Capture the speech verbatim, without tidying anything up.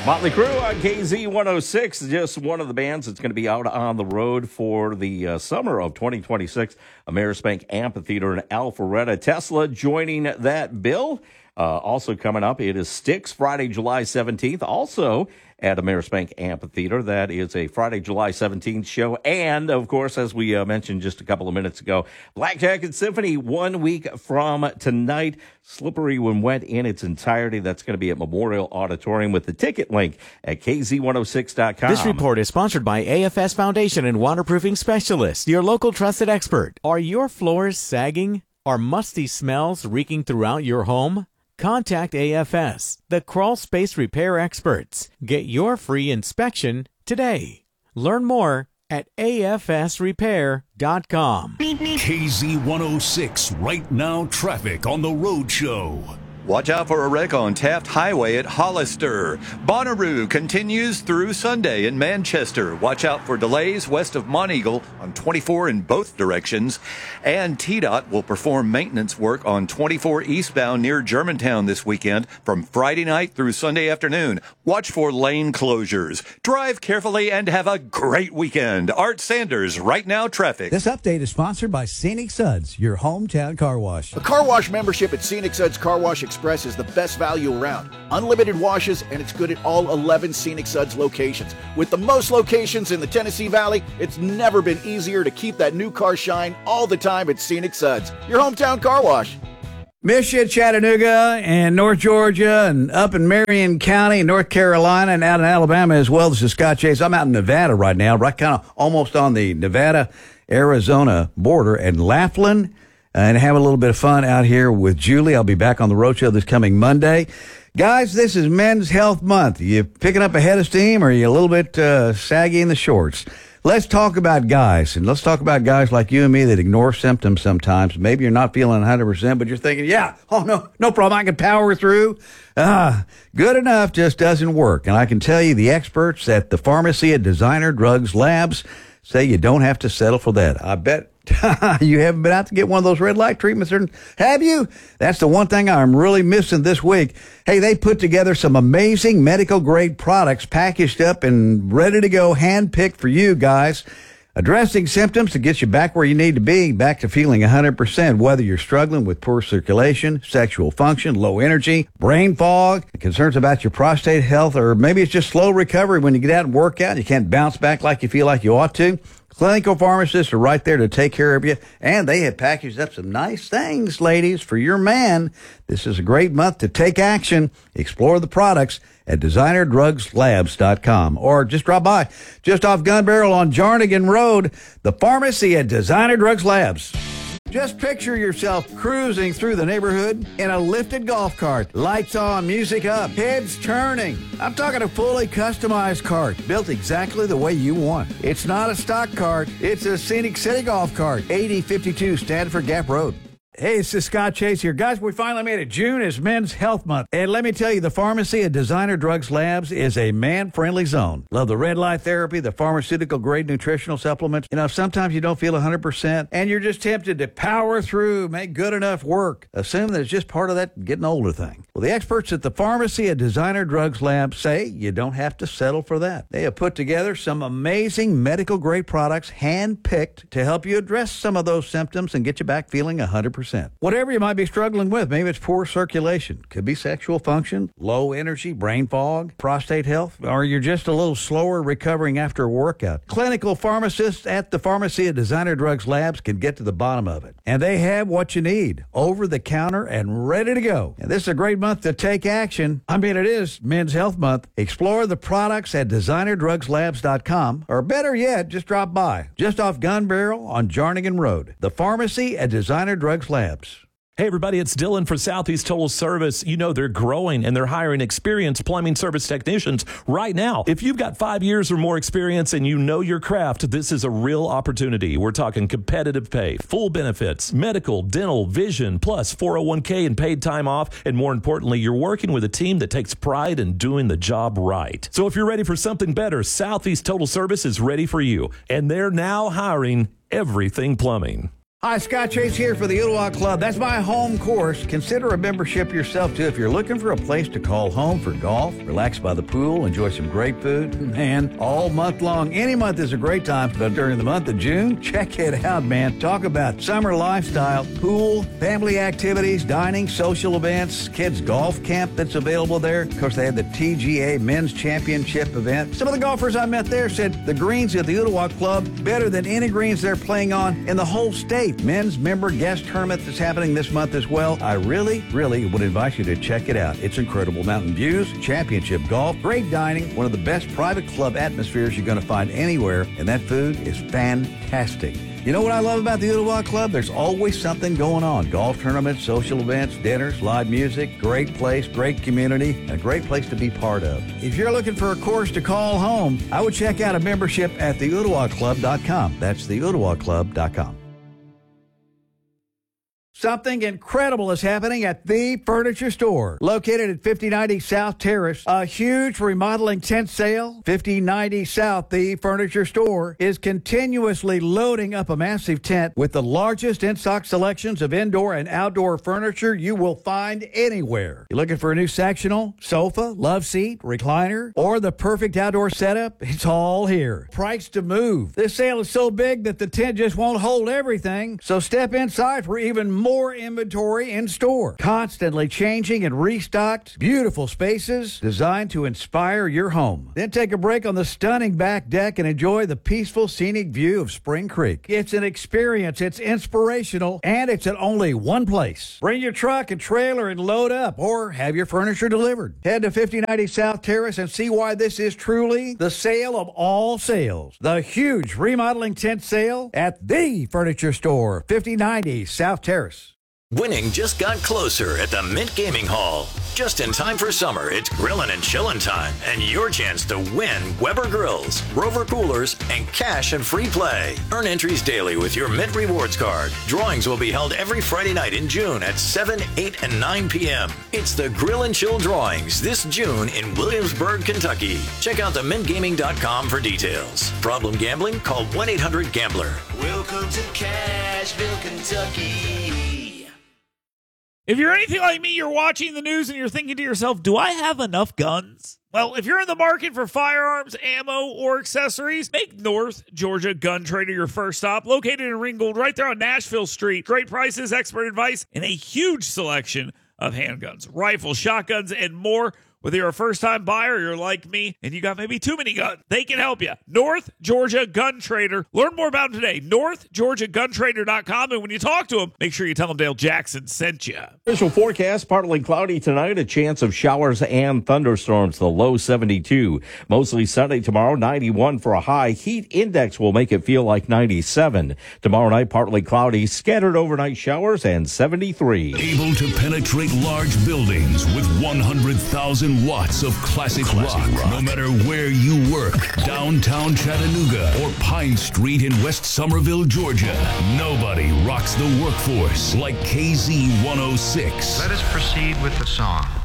Motley Crue on K Z one oh six, just one of the bands that's going to be out on the road for the uh, summer of twenty twenty-six. Amerisbank Amphitheater in Alpharetta. Tesla joining that bill. Uh, also coming up, it is Styx, Friday, July seventeenth. Also at Amerisbank Amphitheater. That is a Friday, July seventeenth show. And, of course, as we uh, mentioned just a couple of minutes ago, Black Jacket Symphony one week from tonight. Slippery When Wet in its entirety. That's going to be at Memorial Auditorium with the ticket link at K Z one oh six dot com. This report is sponsored by A F S Foundation and Waterproofing Specialists, your local trusted expert. Are your floors sagging? Are musty smells reeking throughout your home? Contact A F S, the crawl space repair experts. Get your free inspection today. Learn more at A F S repair dot com. K Z one oh six, right now traffic on the road show. Watch out for a wreck on Taft Highway at Hollister. Bonnaroo continues through Sunday in Manchester. Watch out for delays west of Monteagle on twenty-four in both directions. And T DOT will perform maintenance work on twenty-four eastbound near Germantown this weekend from Friday night through Sunday afternoon. Watch for lane closures. Drive carefully and have a great weekend. Art Sanders, Right Now Traffic. This update is sponsored by Scenic Suds, your hometown car wash. A car wash membership at Scenic Suds Car Wash Express is the best value around. Unlimited washes, and it's good at all eleven Scenic Suds locations. With the most locations in the Tennessee Valley, it's never been easier to keep that new car shine all the time at Scenic Suds, your hometown car wash. Miss you, Chattanooga and North Georgia and up in Marion County, North Carolina, and out in Alabama as well. This is Scott Chase. I'm out in Nevada right now, right kind of almost on the Nevada-Arizona border at Laughlin, and have a little bit of fun out here with Julie. I'll be back on the road show this coming Monday. Guys, this is Men's Health Month. You picking up a head of steam, or are you a little bit uh, saggy in the shorts? Let's talk about guys, and let's talk about guys like you and me that ignore symptoms sometimes. Maybe you're not feeling one hundred percent, but you're thinking, yeah, oh, no, no problem, I can power through. Ah, good enough just doesn't work. And I can tell you the experts at the pharmacy at Designer Drugs Labs say you don't have to settle for that. I bet you haven't been out to get one of those red light treatments, have you? That's the one thing I'm really missing this week. Hey, they put together some amazing medical-grade products packaged up and ready to go, hand-picked for you guys, addressing symptoms to get you back where you need to be, back to feeling one hundred percent, whether you're struggling with poor circulation, sexual function, low energy, brain fog, concerns about your prostate health, or maybe it's just slow recovery when you get out and work out and you can't bounce back like you feel like you ought to. Clinical pharmacists are right there to take care of you, and they have packaged up some nice things, ladies, for your man. This is a great month to take action. Explore the products at designer drugs labs dot com, or just drop by just off Gun Barrel on Jarnigan Road, the pharmacy at Designer Drugs Labs. Just picture yourself cruising through the neighborhood in a lifted golf cart. Lights on, music up, heads turning. I'm talking a fully customized cart built exactly the way you want. It's not a stock cart. It's a Scenic City golf cart. eighty fifty-two Stanford Gap Road. Hey, this is Scott Chase here. Guys, we finally made it. June is Men's Health Month. And let me tell you, the pharmacy at Designer Drugs Labs is a man-friendly zone. Love the red light therapy, the pharmaceutical-grade nutritional supplements. You know, sometimes you don't feel one hundred percent, and you're just tempted to power through, make good enough work. Assume that it's just part of that getting older thing. Well, the experts at the pharmacy at Designer Drugs Labs say you don't have to settle for that. They have put together some amazing medical-grade products, hand-picked, to help you address some of those symptoms and get you back feeling one hundred percent. Whatever you might be struggling with, maybe it's poor circulation, could be sexual function, low energy, brain fog, prostate health, or you're just a little slower recovering after a workout. Clinical pharmacists at the pharmacy at Designer Drugs Labs can get to the bottom of it. And they have what you need, over the counter and ready to go. And this is a great month to take action. I mean, it is Men's Health Month. Explore the products at designer drugs labs dot com, or better yet, just drop by, just off Gun Barrel on Jarnigan Road. The pharmacy at Designer Drugs Labs. Hey, everybody, it's Dylan for Southeast Total Service. You know they're growing and they're hiring experienced plumbing service technicians right now. If you've got five years or more experience and you know your craft, this is a real opportunity. We're talking competitive pay, full benefits, medical, dental, vision, plus four oh one k and paid time off. And more importantly, you're working with a team that takes pride in doing the job right. So if you're ready for something better, Southeast Total Service is ready for you. And they're now hiring everything plumbing. Hi, Scott Chase here for the Ottawa Club. That's my home course. Consider a membership yourself, too. If you're looking for a place to call home for golf, relax by the pool, enjoy some great food, man, all month long. Any month is a great time, but during the month of June, check it out, man. Talk about summer lifestyle, pool, family activities, dining, social events, kids' golf camp that's available there. Of course, they had the T G A Men's Championship event. Some of the golfers I met there said the greens at the Ottawa Club better than any greens they're playing on in the whole state. Men's member guest tournament that's happening this month as well. I really, really would invite you to check it out. It's incredible. Mountain views, championship golf, great dining, one of the best private club atmospheres you're going to find anywhere, and that food is fantastic. You know what I love about the Ottawa Club? There's always something going on. Golf tournaments, social events, dinners, live music, great place, great community, and a great place to be part of. If you're looking for a course to call home, I would check out a membership at the ottawa club dot com. That's the ottawa club dot com. Something incredible is happening at The Furniture Store, located at fifty ninety South Terrace. A huge remodeling tent sale. fifty ninety South, The Furniture Store is continuously loading up a massive tent with the largest in-stock selections of indoor and outdoor furniture you will find anywhere. You're looking for a new sectional, sofa, love seat, recliner, or the perfect outdoor setup? It's all here. Price to move. This sale is so big that the tent just won't hold everything, so step inside for even more More inventory in store. Constantly changing and restocked. Beautiful spaces designed to inspire your home. Then take a break on the stunning back deck and enjoy the peaceful scenic view of Spring Creek. It's an experience. It's inspirational, and it's at only one place. Bring your truck and trailer and load up, or have your furniture delivered. Head to fifty ninety South Terrace and see why this is truly the sale of all sales. The huge remodeling tent sale at The Furniture Store, fifty ninety South Terrace. Winning just got closer at the Mint Gaming Hall. Just in time for summer, it's grillin' and chillin' time, and your chance to win Weber Grills, Rover Coolers, and cash and free play. Earn entries daily with your Mint Rewards card. Drawings will be held every Friday night in June at seven, eight, and nine p.m. It's the Grill and Chill Drawings this June in Williamsburg, Kentucky. Check out the mint gaming dot com for details. Problem gambling? Call one eight hundred gambler. Welcome to Cashville, Kentucky. If you're anything like me, you're watching the news and you're thinking to yourself, do I have enough guns? Well, if you're in the market for firearms, ammo, or accessories, make North Georgia Gun Trader your first stop. Located in Ringgold, right there on Nashville Street. Great prices, expert advice, and a huge selection of handguns, rifles, shotguns, and more. Whether you're a first-time buyer or you're like me and you got maybe too many guns, they can help you. North Georgia Gun Trader. Learn more about them today. north georgia gun trader dot com. And when you talk to them, make sure you tell them Dale Jackson sent you. Official forecast, partly cloudy tonight, a chance of showers and thunderstorms, the low seventy-two. Mostly sunny tomorrow, ninety-one for a high. Heat index will make it feel like ninety-seven. Tomorrow night, partly cloudy, scattered overnight showers, and seventy-three. Able to penetrate large buildings with one hundred thousand watts of classic, classic rock, rock, no matter where you work, downtown Chattanooga or Pine Street in West Somerville, Georgia. Nobody rocks the workforce like K Z one oh six. Let us proceed with the song.